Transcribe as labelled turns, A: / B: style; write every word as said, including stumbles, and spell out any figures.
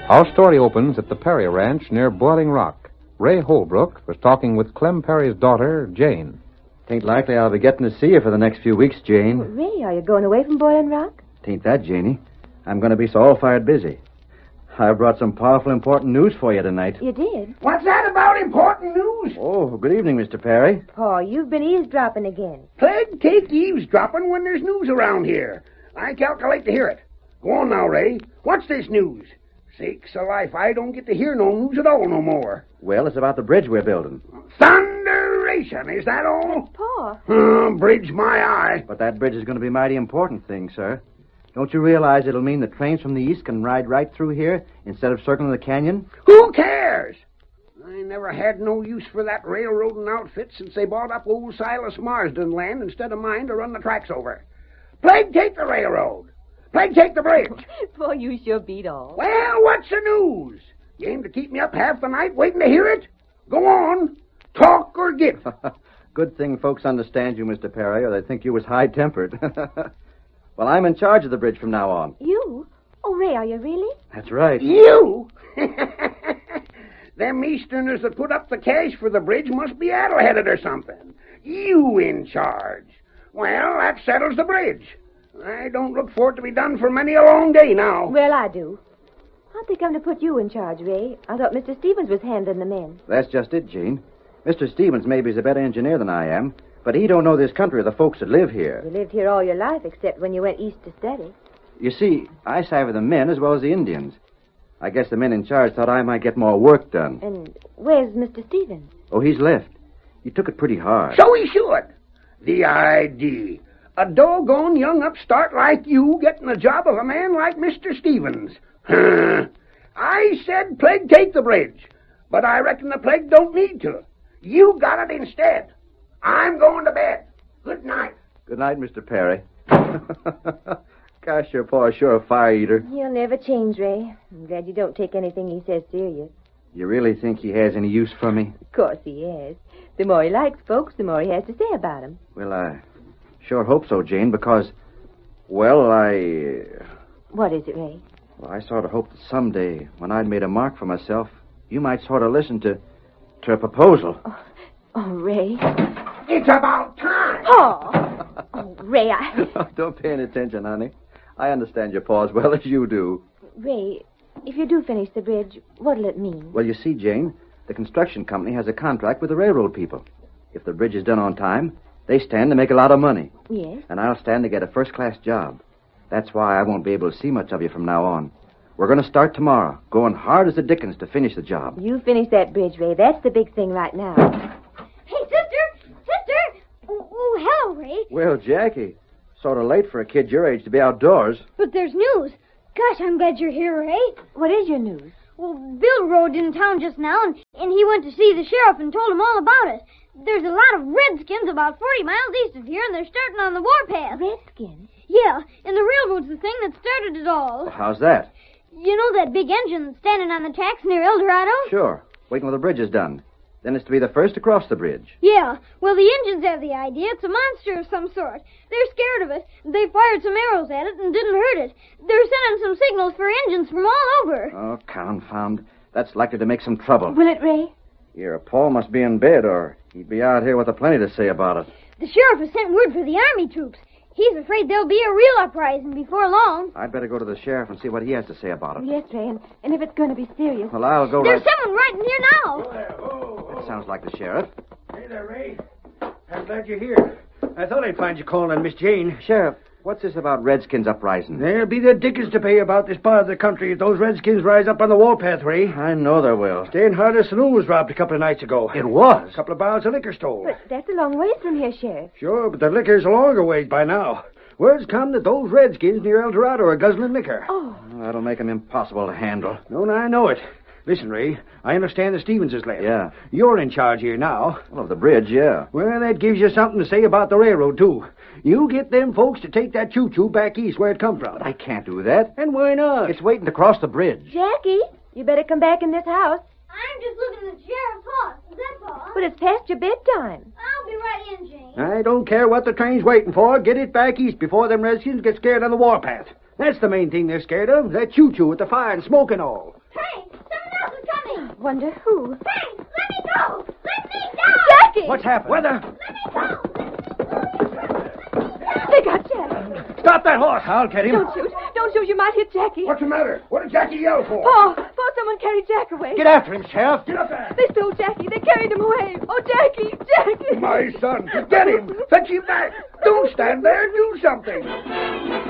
A: Our story opens at the Perry Ranch near Boiling Rock. Ray Holbrook was talking with Clem Perry's daughter, Jane.
B: Tain't likely I'll be getting to see you for the next few weeks, Jane.
C: Oh, Ray, are you going away from Boiling Rock?
B: Tain't that, Janie. I'm going to be so all-fired busy. I brought some powerful important news for you tonight.
C: You did?
D: What's that about important news?
B: Oh, good evening, Mister Perry.
C: Paul, you've been eavesdropping again.
D: Plague take eavesdropping when there's news around here. I calculate to hear it. Go on now, Ray. What's this news? Sakes alive, I don't get to hear no news at all no more.
B: Well, it's about the bridge we're building.
D: Thunderation, is that all?
C: Paul.
D: Uh, bridge my eye.
B: But that bridge is going to be a mighty important thing, sir. Don't you realize it'll mean the trains from the east can ride right through here instead of circling the canyon?
D: Who cares? I never had no use for that railroading outfit since they bought up old Silas Marsden land instead of mine to run the tracks over. Plague take the railroad. Plague take the bridge.
C: Boy, you sure beat all.
D: Well, what's the news? You aim to keep me up half the night waiting to hear it? Go on. Talk or get.
B: Good thing folks understand you, Mister Perry, or they'd think you was high-tempered. Well, I'm in charge of the bridge from now on.
C: You? Oh, Ray, are you really?
B: That's right.
D: You? Them Easterners that put up the cash for the bridge must be addle-headed or something. You in charge. Well, that settles the bridge. I don't look for it to be done for many a long day now.
C: Well, I do. How'd they come to put you in charge, Ray? I thought Mister Stevens was handling the men.
B: That's just it, Gene. Mister Stevens maybe is a better engineer than I am, but he don't know this country or the folks that live here.
C: You lived here all your life, except when you went east to study.
B: You see, I side with the men as well as the Indians. I guess the men in charge thought I might get more work done.
C: And where's Mister Stevens?
B: Oh, he's left. He took it pretty hard.
D: So he should. The idea. A doggone young upstart like you getting the job of a man like Mister Stevens. I said plague take the bridge, but I reckon the plague don't need to. You got it instead. I'm going to bed. Good night.
B: Good night, Mister Perry. Gosh, your pa's sure a fire eater.
C: He'll never change, Ray. I'm glad you don't take anything he says serious.
B: You really think he has any use for me?
C: Of course he has. The more he likes folks, the more he has to say about them.
B: Well, I sure hope so, Jane, because, well, I...
C: What is it, Ray?
B: Well, I sort of hoped that someday, when I'd made a mark for myself, you might sort of listen to, to a proposal.
C: Oh, oh Ray.
D: It's about time.
C: Oh, oh Ray, I...
B: Don't pay any attention, honey. I understand your paw as well as you do.
C: Ray, if you do finish the bridge, what'll it mean?
B: Well, you see, Jane, the construction company has a contract with the railroad people. If the bridge is done on time, they stand to make a lot of money.
C: Yes?
B: And I'll stand to get a first-class job. That's why I won't be able to see much of you from now on. We're going to start tomorrow, going hard as the dickens to finish the job.
C: You finish that bridge, Ray. That's the big thing right now.
E: Hey, sister! Sister! Oh, oh hello, Ray.
B: Well, Jackie, sort of late for a kid your age to be outdoors.
E: But there's news. Gosh, I'm glad you're here, Ray.
C: What is your news?
E: Well, Bill rode in town just now, and, and he went to see the sheriff and told him all about it. There's a lot of redskins about forty miles east of here, and they're starting on the warpath.
C: Redskins?
E: Yeah, and the railroad's the thing that started it all.
B: Well, how's that?
E: You know that big engine standing on the tracks near El Dorado?
B: Sure. Wait till the bridge is done. Then it's to be the first to cross the bridge.
E: Yeah, well, the Indians have the idea. It's a monster of some sort. They're scared of it. They fired some arrows at it and didn't hurt it. They're sending some signals for engines from all over.
B: Oh, confound. That's likely to make some trouble.
C: Will it, Ray?
B: Your Paul must be in bed, or he'd be out here with a plenty to say about it.
E: The sheriff has sent word for the army troops. He's afraid there'll be a real uprising before long.
B: I'd better go to the sheriff and see what he has to say about it.
C: Yes, Ray, and, and if it's going to be serious.
B: Well, I'll go
E: There's
B: right...
E: someone right in here now.
D: Oh, there. Oh, oh.
B: That sounds like the sheriff.
F: Hey there, Ray. I'm glad you're here. I thought I'd find you calling on Miss Jane.
B: Sheriff, what's this about Redskins uprising?
F: There'll be the dickens to pay about this part of the country if those Redskins rise up on the warpath, Ray.
B: I know there will.
F: Staying hard, a saloon was robbed a couple of nights ago.
B: It was?
F: A couple of barrels of liquor stole.
C: But that's a long ways from here, Sheriff.
F: Sure, but the liquor's a longer ways by now. Word's come that those Redskins near El Dorado are guzzling liquor.
C: Oh.
B: Well, that'll make them impossible to handle.
F: No, no, I know it. Listen, Ray, I understand the Stevens has left.
B: Yeah.
F: You're in charge here now.
B: Well, of the bridge, yeah.
F: Well, that gives you something to say about the railroad, too. You get them folks to take that choo-choo back east where it come from.
B: But I can't do that.
F: And why not?
B: It's waiting to cross the bridge.
C: Jackie, you better come back in this house.
E: I'm just looking at the sheriff's horse. That's all.
C: But it's past your bedtime.
E: I'll be right in, Jane.
F: I don't care what the train's waiting for. Get it back east before them Redskins get scared on the warpath. That's the main thing they're scared of. That choo-choo with the fire and smoke and all.
E: Turn
C: Wonder who?
E: Hey, let me go! Let me go!
C: Jackie!
F: What's happened?
D: Weather!
E: Let me go!
C: They got Jack.
F: Stop that horse. I'll get him.
C: Don't shoot. Don't shoot. You might hit Jackie.
D: What's the matter? What did Jackie yell for?
C: Paul, Paul, someone carried Jack away.
F: Get after him, Sheriff.
D: Get up there!
C: They stole Jackie. They carried him away. Oh, Jackie, Jackie.
D: My son, get him! Fetch him back! Don't stand there. Do something!